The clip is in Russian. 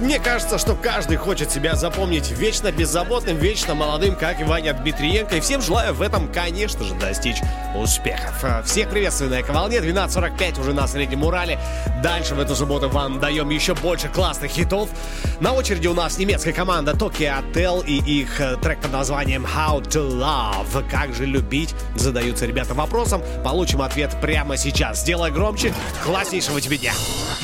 Мне кажется, что каждый хочет себя запомнить вечно беззаботным, вечно молодым, как и Ваня Дмитриенко. И всем желаю в этом, конечно же, достичь успехов. Всех приветствую на Эко-волне. 12:45 уже на Среднем Урале. Дальше в эту субботу вам даем еще больше классных хитов. На очереди у нас немецкая команда Tokyo Hotel и их трек под названием How to Love. Как же любить? Задаются ребята вопросом. Получим ответ прямо сейчас. Сделай громче. Класснейшего тебе дня.